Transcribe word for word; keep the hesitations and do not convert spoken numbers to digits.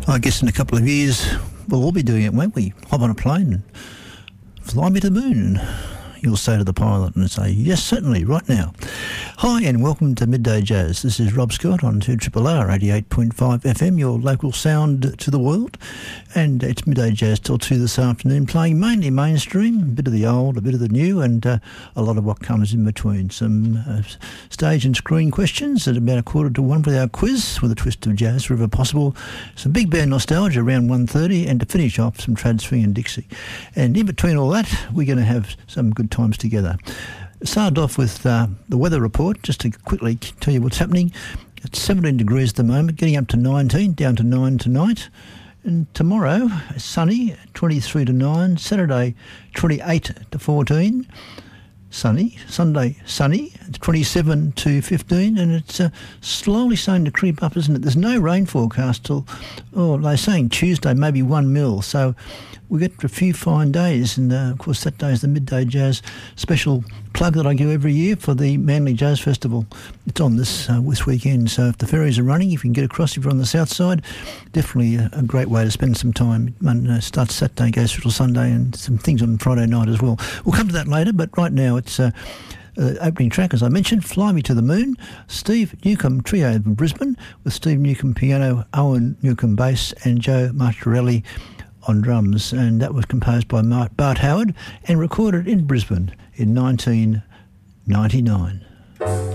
I guess in a couple of years we'll all be doing it, won't we? Hop on a plane and fly me to the moon. You'll say to the pilot and say, yes, certainly, right now. Hi and welcome to Midday Jazz. This is Rob Scott on two R R R eighty-eight point five F M, your local sound to the world. And it's Midday Jazz till two this afternoon, playing mainly mainstream, a bit of the old, a bit of the new, and uh, a lot of what comes in between. Some uh, stage and screen questions at about a quarter to one for our quiz with a twist of jazz wherever possible. Some big band nostalgia around one thirty, and to finish off some trad swing and Dixie. And in between all that, we're going to have some good times together. Started off with uh, the weather report, just to quickly tell you what's happening. It's seventeen degrees at the moment, getting up to nineteen, down to nine tonight. And tomorrow, sunny, twenty-three to nine. Saturday, twenty-eight to fourteen. Sunny. Sunday, sunny, it's twenty-seven to fifteen, and it's uh, slowly starting to creep up, isn't it? There's no rain forecast till, oh, they're saying Tuesday, maybe one mil. So we get a few fine days, and uh, of course that day is the Midday Jazz special plug that I give every year for the Manly Jazz Festival. It's on this uh, this weekend, so if the ferries are running, if you can get across, if you're on the south side, definitely a, a great way to spend some time. And, uh, starts Saturday, goes through till Sunday, and some things on Friday night as well. We'll come to that later, but right now it's uh, uh, opening track, as I mentioned, Fly Me to the Moon, Steve Newcomb Trio from Brisbane, with Steve Newcomb piano, Owen Newcomb bass, and Joe Martorelli on drums, and that was composed by Bart Howard and recorded in Brisbane in nineteen ninety-nine.